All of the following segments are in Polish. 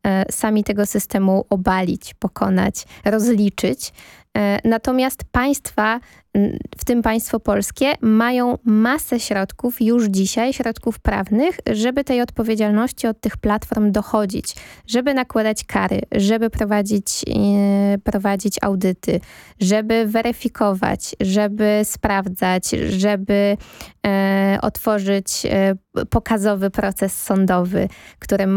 sami tego systemu obalić, pokonać, rozliczyć. Natomiast państwa, w tym państwo polskie, mają masę środków już dzisiaj, środków prawnych, żeby tej odpowiedzialności od tych platform dochodzić, żeby nakładać kary, żeby prowadzić audyty, żeby weryfikować, żeby sprawdzać, żeby otworzyć pokazowy proces sądowy, którym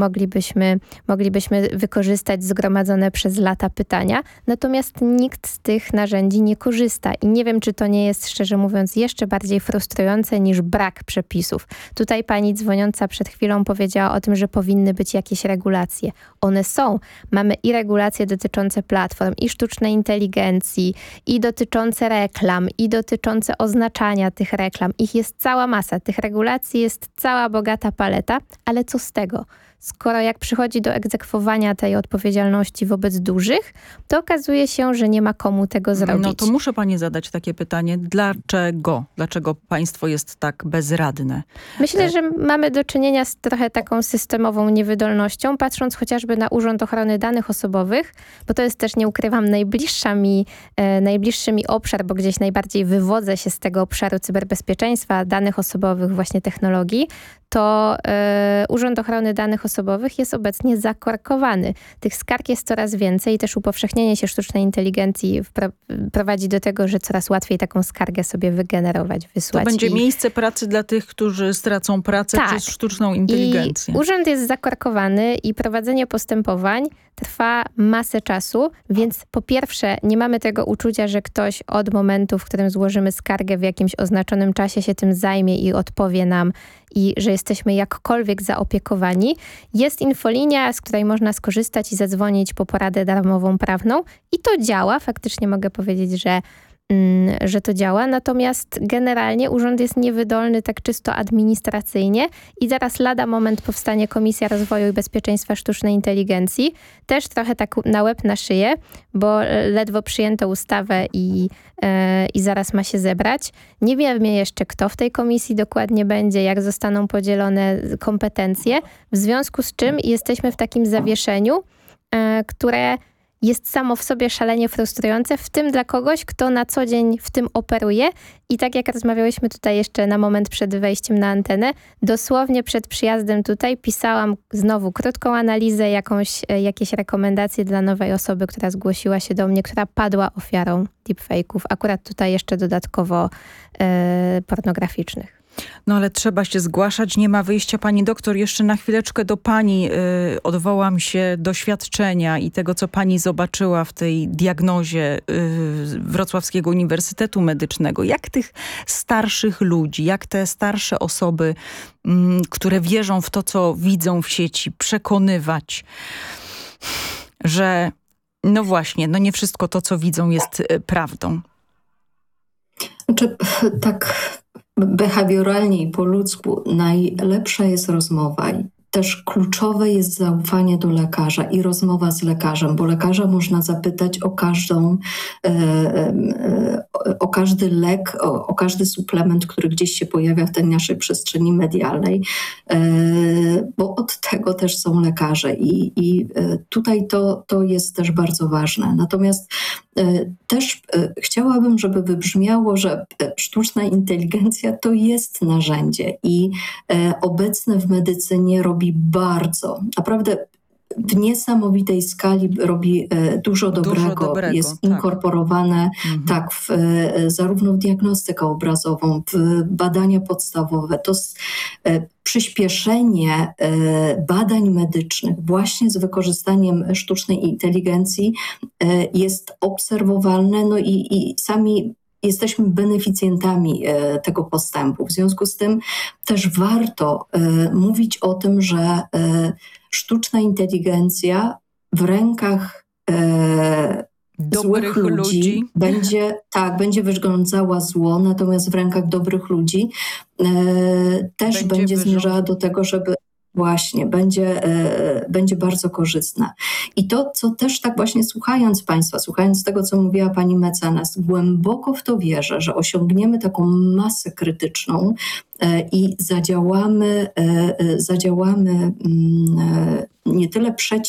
moglibyśmy wykorzystać zgromadzone przez lata pytania. Natomiast nikt z tych narzędzi nie korzysta i nie wiem, czy to nie jest, szczerze mówiąc, jeszcze bardziej frustrujące niż brak przepisów. Tutaj pani dzwoniąca przed chwilą powiedziała o tym, że powinny być jakieś regulacje. One są. Mamy i regulacje dotyczące platform, i sztucznej inteligencji, i dotyczące reklam, i dotyczące oznaczania tych reklam. Ich jest cała masa. Tych regulacji jest cała bogata paleta, ale co z tego? Skoro jak przychodzi do egzekwowania tej odpowiedzialności wobec dużych, to okazuje się, że nie ma komu tego zrobić. No to muszę pani zadać takie pytanie. Dlaczego? Dlaczego państwo jest tak bezradne? Myślę, że mamy do czynienia z trochę taką systemową niewydolnością, patrząc chociażby na Urząd Ochrony Danych Osobowych, bo to jest też, nie ukrywam, najbliższy mi obszar, bo gdzieś najbardziej wywodzę się z tego obszaru cyberbezpieczeństwa, danych osobowych, właśnie technologii, to Urząd Ochrony Danych Osobowych jest obecnie zakorkowany. Tych skarg jest coraz więcej i też upowszechnienie się sztucznej inteligencji prowadzi do tego, że coraz łatwiej taką skargę sobie wygenerować, wysłać. To będzie miejsce pracy dla tych, którzy stracą pracę przez sztuczną inteligencję. I urząd jest zakorkowany i prowadzenie postępowań trwa masę czasu, więc po pierwsze nie mamy tego uczucia, że ktoś od momentu, w którym złożymy skargę w jakimś oznaczonym czasie się tym zajmie i odpowie nam i że jesteśmy jakkolwiek zaopiekowani. Jest infolinia, z której można skorzystać i zadzwonić po poradę darmową prawną i to działa. Faktycznie mogę powiedzieć, że to działa, natomiast generalnie urząd jest niewydolny tak czysto administracyjnie i zaraz lada moment powstanie Komisja Rozwoju i Bezpieczeństwa Sztucznej Inteligencji. Też trochę tak na łeb, na szyję, bo ledwo przyjęto ustawę i zaraz ma się zebrać. Nie wiemy jeszcze, kto w tej komisji dokładnie będzie, jak zostaną podzielone kompetencje, w związku z czym jesteśmy w takim zawieszeniu, które jest samo w sobie szalenie frustrujące, w tym dla kogoś, kto na co dzień w tym operuje. I tak jak rozmawiałyśmy tutaj jeszcze na moment przed wejściem na antenę, dosłownie przed przyjazdem tutaj pisałam znowu krótką analizę, jakieś rekomendacje dla nowej osoby, która zgłosiła się do mnie, która padła ofiarą deepfake'ów. Akurat tutaj jeszcze dodatkowo pornograficznych. No ale trzeba się zgłaszać, nie ma wyjścia. Pani doktor, jeszcze na chwileczkę do pani odwołam się doświadczenia i tego, co pani zobaczyła w tej diagnozie Wrocławskiego Uniwersytetu Medycznego. Jak tych starszych ludzi, jak te starsze osoby, które wierzą w to, co widzą w sieci, przekonywać, że no właśnie, no nie wszystko to, co widzą, jest prawdą? Znaczy, tak behawioralnie i po ludzku najlepsza jest rozmowa. Też kluczowe jest zaufanie do lekarza i rozmowa z lekarzem, bo lekarza można zapytać o każdy lek, o każdy suplement, który gdzieś się pojawia w tej naszej przestrzeni medialnej, bo od tego też są lekarze i tutaj to jest też bardzo ważne. Natomiast też chciałabym, żeby wybrzmiało, że sztuczna inteligencja to jest narzędzie i obecne w medycynie robi bardzo, naprawdę w niesamowitej skali robi dużo dobrego. Jest inkorporowane zarówno w diagnostykę obrazową, w badania podstawowe. To przyspieszenie badań medycznych właśnie z wykorzystaniem sztucznej inteligencji jest obserwowalne, no i sami jesteśmy beneficjentami tego postępu. W związku z tym też warto mówić o tym, że sztuczna inteligencja w rękach złych ludzi będzie wyrządzała zło, natomiast w rękach dobrych ludzi też będzie zmierzała do tego, żeby właśnie, będzie bardzo korzystna. I to, co też tak właśnie słuchając Państwa, słuchając tego, co mówiła pani mecenas, głęboko w to wierzę, że osiągniemy taką masę krytyczną i zadziałamy nie tyle przeciw